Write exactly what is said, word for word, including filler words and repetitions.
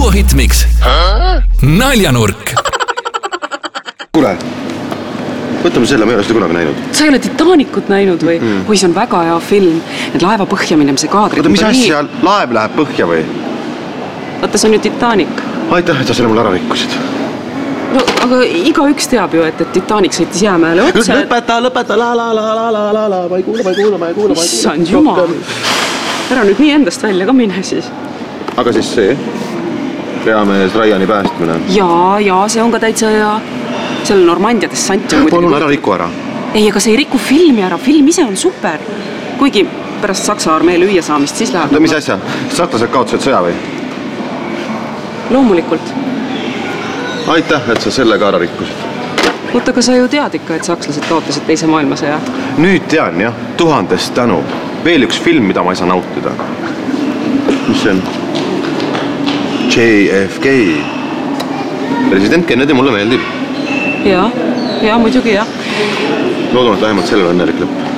duohitmiks Naljanurk. Kuule, võtame selle, ma ei ole seda kunagi näinud. Sa ei ole Titanicut näinud või? Mm. Või see on väga hea film. Need laeva põhja minemise kaadrid. Oota, mis asja? Laev läheb põhja või? Vaata, see on ju Titanic. Aitäh, et sa selle mul ära rikkusid. No, aga iga üks teab ju, et, et Titanic sõitis jäämäele otse. Lõpeta, lõpeta, la la la la la la la, ma ei kuule, ma ei kuule, ma ei kuule, ma ei kuule. Issand jumal. Ära nüüd nii endast välja ka mine siis. Aga siis see peamees Raiani päästmine. Jaa, jaa, see on ka täitsa ja seal Normandia dessant. Palun ära riku ära. Ei, aga see ei riku filmi ära. Film ise on super. Kuigi pärast Saksa armee lüüa saamist siis läheb. No mis asja? Saklased kaotasid sõja või? Loomulikult. Aitäh, et sa selle ka ära rikkusid. Oota, aga sa ju tead ikka, et sakslased kaotasid teise maailmasõja. Nüüd tean, jah. Tuhandest tänu. Veel üks film, mida ma ei saa nautida. Mis see on? J F K. President Kennedy mulle meeldib. Jaa, jaa, muidugi jah. Loodame, et vähemalt sellel on õnnelik lõpp.